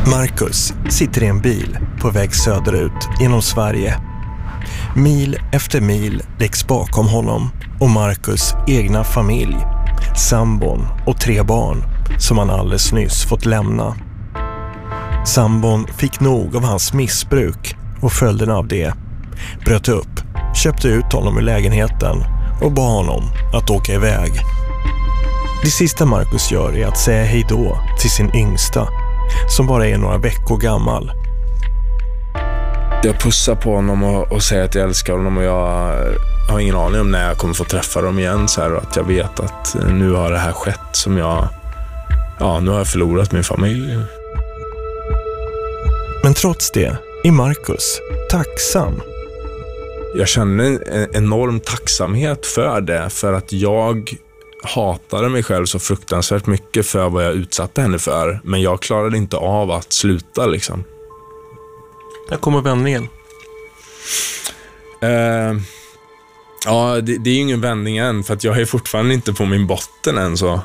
Marcus sitter i en bil på väg söderut genom Sverige. Mil efter mil läggs bakom honom och Marcus egna familj, sambon och 3 barn som han alldeles nyss fått lämna. Sambon fick nog av hans missbruk och följderna av det, bröt upp, köpte ut honom ur lägenheten och bad honom att åka iväg. Det sista Marcus gör är att säga hej då till sin yngsta, som bara är några veckor gammal. Jag pussar på honom och säger att jag älskar honom, och jag har ingen aning om när jag kommer få träffa dem igen. Så här, och att jag vet att nu har det här skett som nu har jag förlorat min familj. Men trots det är Marcus tacksam. Jag känner en enorm tacksamhet för det, för att jag hatade mig själv så fruktansvärt mycket för vad jag utsatte henne för. Men jag klarade inte av att sluta liksom. När kommer vändningen? Ja, det är ju ingen vändning än, för att jag är fortfarande inte på min botten än så.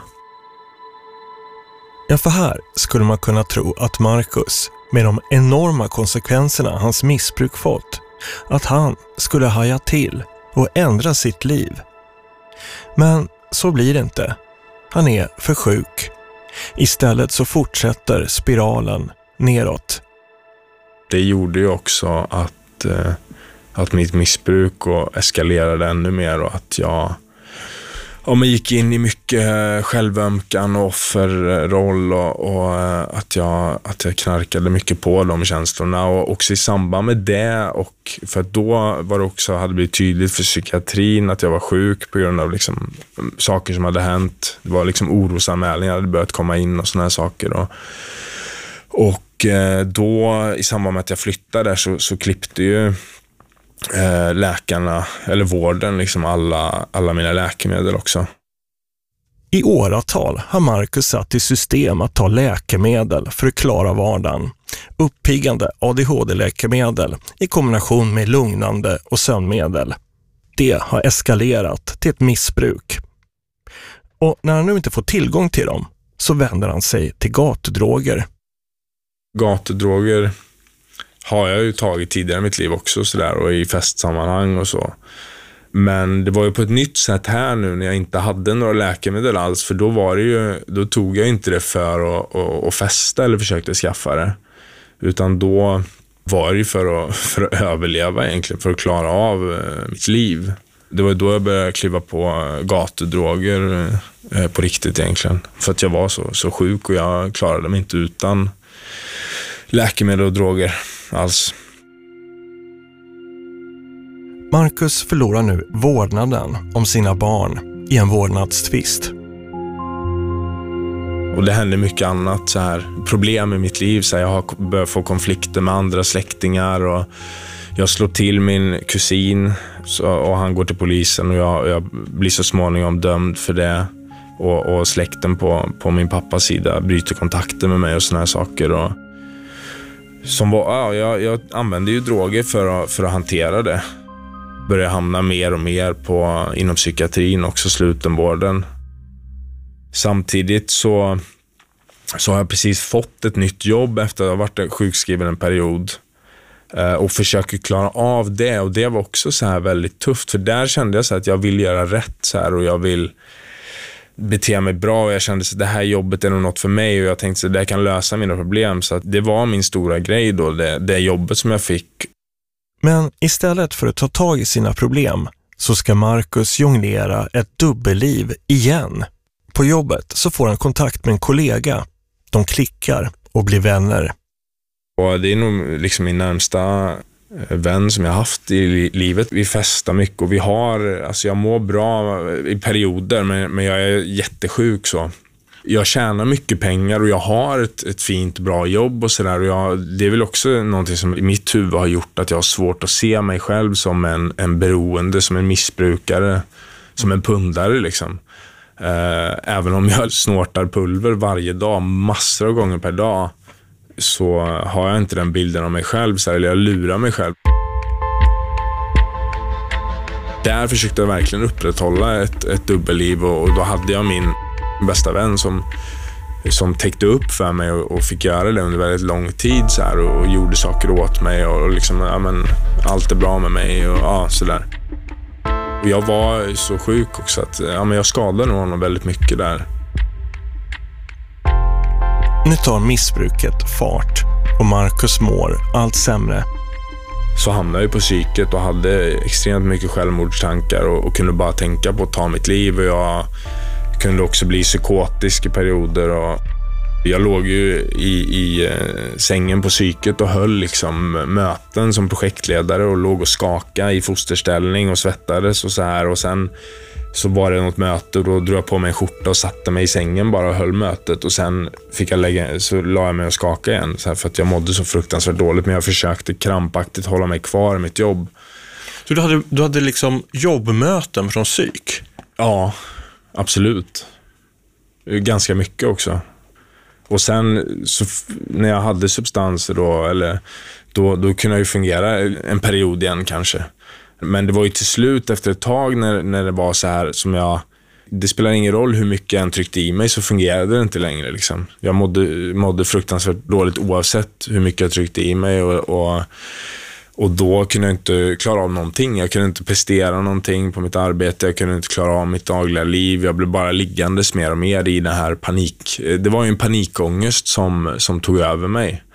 Ja, för här skulle man kunna tro att Marcus, med de enorma konsekvenserna hans missbruk fått, att han skulle haja till och ändra sitt liv. Men så blir det inte. Han är för sjuk. Istället så fortsätter spiralen neråt. Det gjorde ju också att mitt missbruk eskalerade ännu mer, och att jag gick in i mycket självömkan och offerroll, och att jag knarkade mycket på de känslorna. Och också i samband med det, och för att då var det också, hade blivit tydligt för psykiatrin att jag var sjuk på grund av liksom saker som hade hänt. Det var liksom orosanmälningar hade börjat komma in och såna här saker. Och då i samband med att jag flyttade där så klippte ju läkarna, eller vården, liksom alla mina läkemedel också. I åratal har Marcus satt i system att ta läkemedel för att klara vardagen. Uppiggande ADHD-läkemedel i kombination med lugnande och sömnmedel. Det har eskalerat till ett missbruk. Och när han nu inte får tillgång till dem så vänder han sig till gatudroger. Gatudroger har jag ju tagit tidigare i mitt liv också sådär, och i festsammanhang och så. Men det var ju på ett nytt sätt här nu när jag inte hade några läkemedel alls, för då tog jag inte det för att festa eller försökte skaffa det. Utan då var det ju för att överleva egentligen, för att klara av mitt liv. Det var då jag började kliva på gatudroger på riktigt egentligen. För att jag var så sjuk och jag klarade mig inte utan läkemedel och droger alls. Marcus förlorar nu vårdnaden om sina barn i en vårdnadstvist. Och det händer mycket annat så här, problem i mitt liv. Så här, jag har börjat få konflikter med andra släktingar, och jag slår till min kusin och han går till polisen, och jag blir så småningom dömd för det. Och släkten på min pappas sida bryter kontakten med mig och såna här saker. Och jag använde ju droger för att hantera det. Började hamna mer och mer inom psykiatrin, också slutenvården. Samtidigt så har jag precis fått ett nytt jobb efter att ha varit sjukskriven en period. Och försöker klara av det. Och det var också så här väldigt tufft. För där kände jag så att jag vill göra rätt så här, och jag vill bete mig bra, och jag kände att det här jobbet är nog något för mig, och jag tänkte att det kan lösa mina problem. Så att det var min stora grej då, det jobbet som jag fick. Men istället för att ta tag i sina problem så ska Marcus jonglera ett dubbelliv igen. På jobbet så får han kontakt med en kollega. De klickar och blir vänner. Och det är nog liksom min närmsta vän som jag haft i livet. Vi festar mycket, och jag mår bra i perioder, men jag är jättesjuk så. Jag tjänar mycket pengar och jag har ett fint, bra jobb och sådär. Det är väl också någonting som i mitt huvud har gjort att jag har svårt att se mig själv som en beroende, som en missbrukare, som en pundare liksom. Även om jag snortar pulver varje dag, massor av gånger per dag, så har jag inte den bilden av mig själv, så här, eller jag lurar mig själv. Där försökte jag verkligen upprätthålla ett dubbelliv, och då hade jag min bästa vän som som täckte upp för mig och fick göra det under väldigt lång tid så här, och gjorde saker åt mig och liksom, ja, men allt är bra med mig och ja, sådär. Och jag var så sjuk också att ja, men jag skadade nog honom väldigt mycket där. Nu tar missbruket fart och Marcus mår allt sämre. Så hamnade jag på psyket och hade extremt mycket självmordstankar och kunde bara tänka på att ta mitt liv. Och jag kunde också bli psykotisk i perioder. Och jag låg ju i sängen på psyket och höll liksom möten som projektledare och låg och skakade i fosterställning och svettades och så här. Och sen så var det något möte och då drog jag på mig en skjorta och satte mig i sängen bara och höll mötet. Och sen så la jag mig och skaka igen så här, för att jag mådde så fruktansvärt dåligt. Men jag försökte krampaktigt hålla mig kvar i mitt jobb. Så du hade liksom jobbmöten från psyk? Ja, absolut. Ganska mycket också. Och sen så, när jag hade substanser då kunde jag ju fungera en period igen kanske. Men det var ju till slut efter ett tag när det var så här som det spelar ingen roll hur mycket jag än tryckte i mig så fungerade det inte längre liksom. Jag mådde fruktansvärt dåligt oavsett hur mycket jag tryckte i mig och då kunde jag inte klara av någonting. Jag kunde inte prestera någonting på mitt arbete. Jag kunde inte klara av mitt dagliga liv. Jag blev bara liggandes mer och mer i den här panik. Det var ju en panikångest som tog över mig.